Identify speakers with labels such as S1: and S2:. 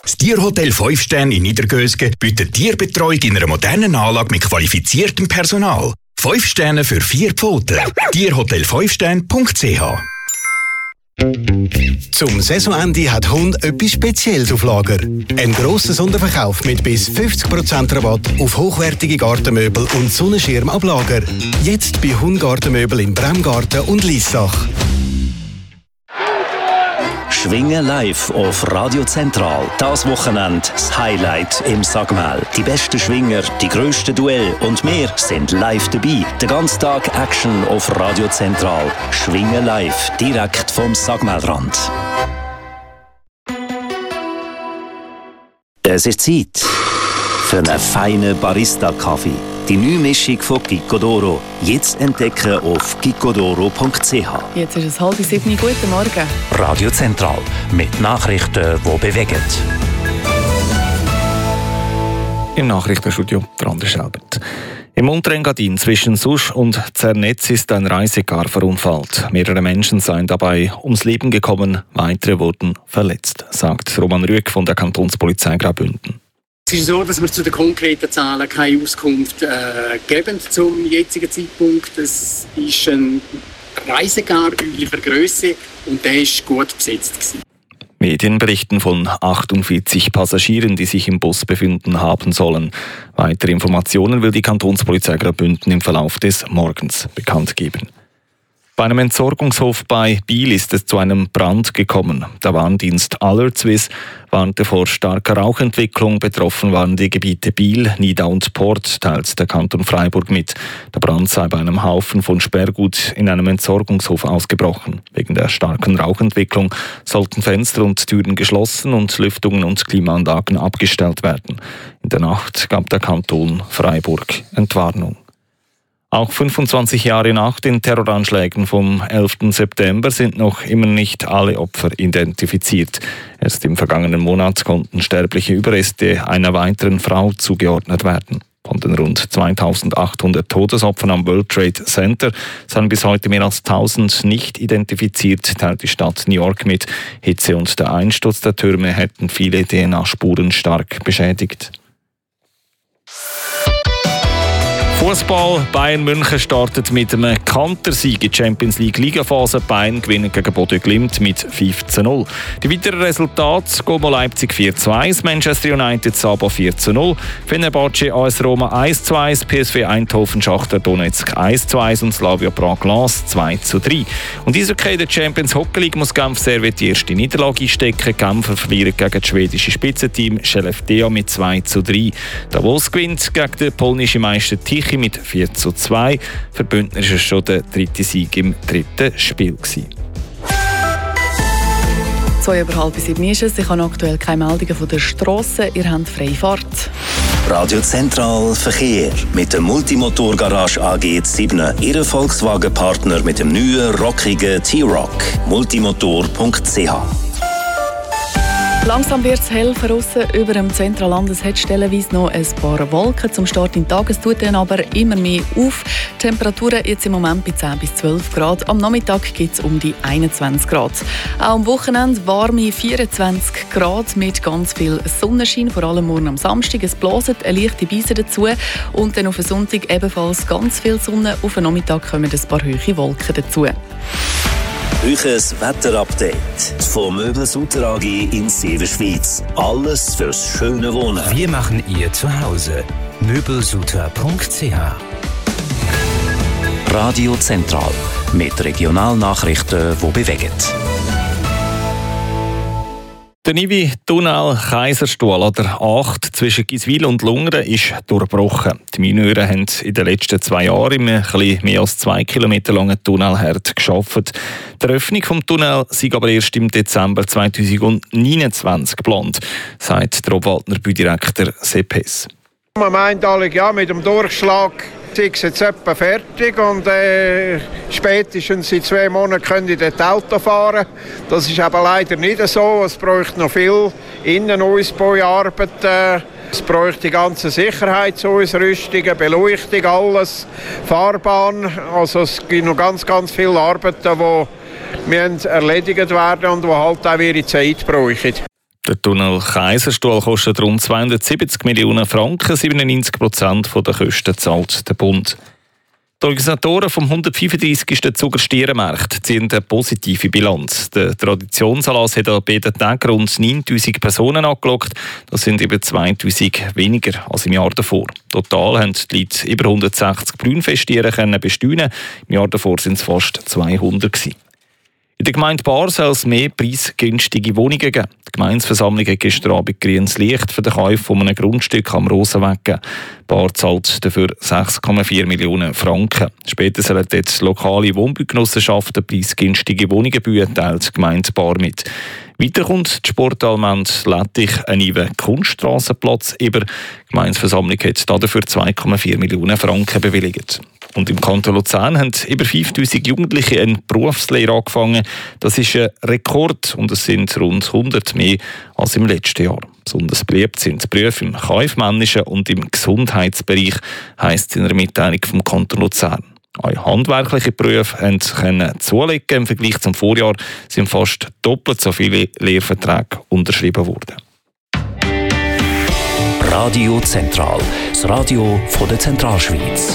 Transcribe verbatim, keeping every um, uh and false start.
S1: Das Tierhotel fünf Sterne in Niedergösgen bietet Tierbetreuung in einer modernen Anlage mit qualifiziertem Personal. fünf Sterne für vier Pfoten. tierhotel fünf sterne punkt c h.
S2: Zum Saisonende hat Hund etwas Spezielles auf Lager. Ein grosser Sonderverkauf mit bis fünfzig Prozent Rabatt auf hochwertige Gartenmöbel und Sonnenschirm ab Lager. Jetzt bei Hund Gartenmöbel im Bremgarten und Liessach.
S3: Schwingen live auf Radio Zentral. Das Wochenende das Highlight im Sagmel. Die besten Schwinger, die grössten Duelle und wir sind live dabei. Den ganzen Tag Action auf Radio Zentral. Schwingen live, direkt vom Sagmelrand. Es ist Zeit für einen feinen Barista-Kaffee. Die neue Mischung von Gicodoro. Jetzt entdecken auf gicodoro punkt c h.
S4: Jetzt ist es halb sieben. Guten Morgen.
S3: Radio Zentral mit Nachrichten, die bewegen.
S5: Im Nachrichtenstudio der Anders Schelbert. Im Unterengadin zwischen Susch und Zernetz ist ein Reisecar verunfallt. Mehrere Menschen seien dabei ums Leben gekommen, weitere wurden verletzt, sagt Roman Rüegg von der Kantonspolizei Graubünden.
S6: Es ist so, dass wir zu den konkreten Zahlen keine Auskunft äh, geben zum jetzigen Zeitpunkt. Es ist ein Reisecar üblicher Größe und der ist gut besetzt gewesen.
S5: Medien berichten von achtundvierzig Passagieren, die sich im Bus befinden haben sollen. Weitere Informationen will die Kantonspolizei Graubünden im Verlauf des Morgens bekannt geben. Bei einem Entsorgungshof bei Biel ist es zu einem Brand gekommen. Der Warndienst Alertswiss warnte vor starker Rauchentwicklung. Betroffen waren die Gebiete Biel, Nidau und Port, teilt der Kanton Freiburg mit. Der Brand sei bei einem Haufen von Sperrgut in einem Entsorgungshof ausgebrochen. Wegen der starken Rauchentwicklung sollten Fenster und Türen geschlossen und Lüftungen und Klimaanlagen abgestellt werden. In der Nacht gab der Kanton Freiburg Entwarnung. Auch fünfundzwanzig Jahre nach den Terroranschlägen vom elften September sind noch immer nicht alle Opfer identifiziert. Erst im vergangenen Monat konnten sterbliche Überreste einer weiteren Frau zugeordnet werden. Von den rund zweitausendachthundert Todesopfern am World Trade Center sind bis heute mehr als tausend nicht identifiziert, teilt die Stadt New York mit. Hitze und der Einsturz der Türme hätten viele D N A-Spuren stark beschädigt. Fußball. Bayern München startet mit einem Kantersieg in die Champions League Ligaphase. Bayern gewinnen gegen Bodø Glimt mit fünf zu null. Die weiteren Resultate: Como Leipzig vier zu eins, Manchester United Saba vier zu null, Fenerbahce A S Roma eins zu eins, P S V Eindhoven Schachtar Donetsk eins zu eins und Slavia Prag Lens zwei zu drei. Und Eishockey der Champions Hockey League muss Genf Servet die erste Niederlage einstecken. Genfer verlieren gegen das schwedische Spitzenteam Skellefteå mit zwei zu drei. Davos gewinnt gegen den polnischen Meister Tichy mit vier zu zwei. Für Bündner war es schon der dritte Sieg im dritten Spiel gewesen.
S4: Zwei über halb sieben ist es. Ich habe aktuell keine Meldungen von der Strasse. Ihr habt Freifahrt.
S3: Radio Zentral Verkehr mit der Multimotor-Garage A G sieben. Ihr Volkswagen-Partner mit dem neuen, rockigen T-Rock. multimotor punkt c h.
S4: Langsam wird es hell draussen. Über dem Zentralland. Es hat stellenweise noch ein paar Wolken. Zum Start in den Tag. Es tut dann aber immer mehr auf. Temperaturen jetzt im Moment bei zehn bis zwölf Grad. Am Nachmittag gibt es um die einundzwanzig Grad. Auch am Wochenende warme vierundzwanzig Grad mit ganz viel Sonnenschein. Vor allem morgen am Samstag. Es bläst eine leichte Beise dazu. Und dann auf den Sonntag ebenfalls ganz viel Sonne. Auf den Nachmittag kommen ein paar hohe Wolken dazu.
S3: Euches Wetterupdate von Möbel Sutter A G in Severschweiz. Alles fürs schöne Wohnen.
S7: Wir machen ihr zu Hause. möbelsutter punkt c h.
S3: Radio Zentral mit Regionalnachrichten, die bewegen.
S5: Der neue Tunnel Kaiserstuhl an der acht zwischen Giswil und Lungern ist durchbrochen. Die Mineure haben in den letzten zwei Jahren im etwas mehr als zwei Kilometer langen Tunnelherd gearbeitet. Die Eröffnung des Tunnels sei aber erst im Dezember zweitausendneunundzwanzig geplant, sagt der Obwaldner Baudirektor Sepp Hess.
S8: Man meint alle, ja, mit dem Durchschlag ist jetzt etwa fertig und äh, spätestens in zwei Monaten können die dort Auto fahren. Das ist aber leider nicht so. Es bräuchte noch viel Innenausbauarbeit. Äh, es bräuchte die ganze Sicherheitsausrüstung, Beleuchtung, alles, Fahrbahn. Also es gibt noch ganz, ganz viele Arbeiten, die erledigt werden und die halt auch ihre Zeit brauchen.
S5: Der Tunnel Kaiserstuhl kostet rund zweihundertsiebzig Millionen Franken, siebenundneunzig Prozent der Kosten zahlt der Bund. Die Organisatoren vom hundertfünfunddreißigsten Zuger Stierenmarkt ziehen eine positive Bilanz. Der Traditionsanlass hat an beiden Tagen rund neuntausend Personen angelockt. Das sind über zweitausend weniger als im Jahr davor. Total haben die Leute über hundertsechzig Brünnfesttiere besteuern. Im Jahr davor sind es fast zweihundert gewesen. In der Gemeinde Baar soll es mehr preisgünstige Wohnungen geben. Die Gemeindeversammlung hat gestern Abend grünes Licht für den Kauf von einem Grundstück am Rosenweg. Baar zahlt dafür sechs Komma vier Millionen Franken. Später sollen jetzt lokale Wohnbaugenossenschaften preisgünstige Wohnungen bauen, teilt die Gemeinde Baar mit. Weiter kommt die Sportallmende Lettich einen neuen Kunststrassenplatz über. Die Gemeindeversammlung hat dafür zwei Komma vier Millionen Franken bewilligt. Und im Kanton Luzern haben über fünftausend Jugendliche eine Berufslehre angefangen. Das ist ein Rekord und es sind rund hundert mehr als im letzten Jahr. Besonders beliebt sind Berufe im kaufmännischen und im Gesundheitsbereich, heisst es in einer Mitteilung vom Kanton Luzern. Auch handwerkliche Berufe können zulegen. Im Vergleich zum Vorjahr sind fast doppelt so viele Lehrverträge unterschrieben worden.
S3: Radio Zentral, das Radio von der Zentralschweiz.